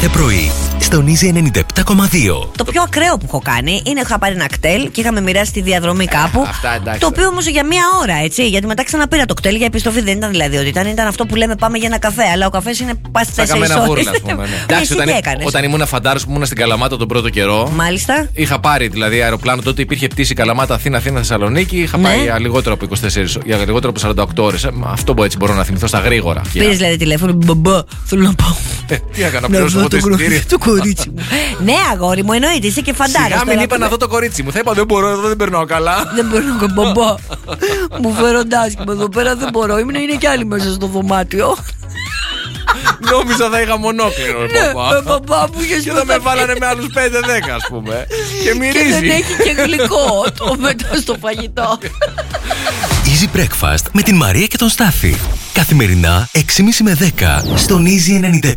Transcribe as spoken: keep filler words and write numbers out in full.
κάθε πρωί στον Easy ενενήντα επτά κόμμα δύο. Το πιο ακραίο που έχω κάνει είναι είχα πάρει ένα κτέλ και είχαμε μοιράσει τη διαδρομή κάπου. Ε, αυτά, εντάξει, το οποίο όμως για μία ώρα, έτσι. Γιατί μετά ξαναπήρα το κτέλ για επιστροφή. Δεν ήταν δηλαδή ότι ήταν, ήταν αυτό που λέμε πάμε για ένα καφέ. Αλλά ο καφές είναι πάση τέσσερις ώρες. Εντάξει, όταν, όταν ήμουν φαντάρος που ήμουν στην Καλαμάτα τον πρώτο καιρό. Μάλιστα. Είχα πάρει δηλαδή αεροπλάνο, τότε υπήρχε πτήση Καλαμάτα Αθήνα, Αθήνα Θεσσαλονίκη. Είχα ναι. πάει για λιγότερο από είκοσι τέσσερις, για λιγότερο από σαράντα οκτώ ώρες. Αυτό που έτσι μπορώ να θυμηθώ στα γρήγορα. Πήρες δηλαδή τηλέφωνο, μπαμπά, θέλω να πάω. Ε, τι έκανα, πληρώσω εγώ το εισιτήριο. Το κορίτσι μου. Ναι, αγόρι μου, εννοείται, είσαι και φαντάρας. Σιγά μην είπα να δω το κορίτσι μου. Θα είπα δεν μπορώ, εδώ δεν περνάω καλά. Δεν περνάω καλά, μπαμπά. Μου φέρονται άσχημα εδώ πέρα, δεν μπορώ. Ήμουν, είναι κι άλλοι μέσα στο δωμάτιο. Νόμιζα θα είχα μονόκληρο, παπά. Και θα με βάλανε με άλλους πέντε δέκα, ας πούμε. Και μυρίζει. Και δεν έχει και γλυκό το μετά στο φαγητό. Easy Breakfast με την Μαρία και τον Στάφη. Καθημερινά έξι και μισή με δέκα στον Easy ενενήντα